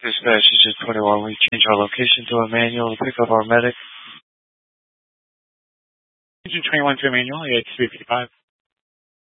Dispatch is just 21. We change our location to a manual to pick up our medic. Engine 21 to a manual, EX 355.